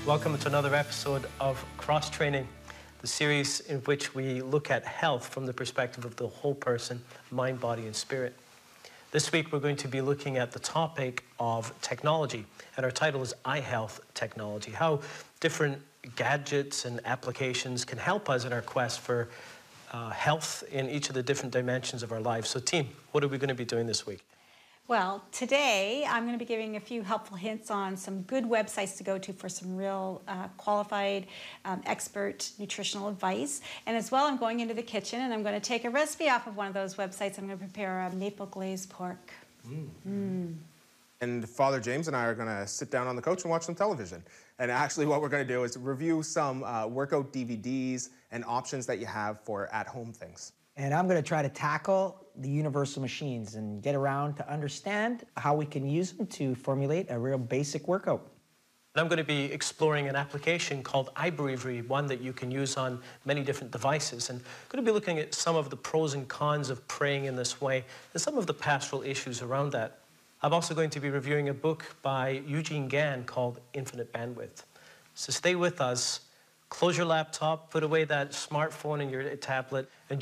Welcome to another episode of Cross Training, the series in which we look at health from the perspective of the whole person, mind, body, and spirit. This week we're going to be looking at the topic of technology, and our title is iHealth Technology, how different gadgets and applications can help us in our quest for health in each of the different dimensions of our lives. So team, what are we going to be doing this week? Well, today I'm going to be giving a few helpful hints on some good websites to go to for some real qualified, expert nutritional advice. And as well, I'm going into the kitchen and I'm going to take a recipe off of one of those websites. I'm going to prepare a maple glazed pork. And Father James and I are going to sit down on the couch and watch some television. And actually what we're going to do is review some workout DVDs and options that you have for at-home things. And I'm going to try to tackle the universal machines and get around to understand how we can use them to formulate a real basic workout. I'm going to be exploring an application called iBreviary, one that you can use on many different devices. And I'm going to be looking at some of the pros and cons of praying in this way and some of the pastoral issues around that. I'm also going to be reviewing a book by Eugene Gann called Infinite Bandwidth. So stay with us, close your laptop, put away that smartphone and your tablet, and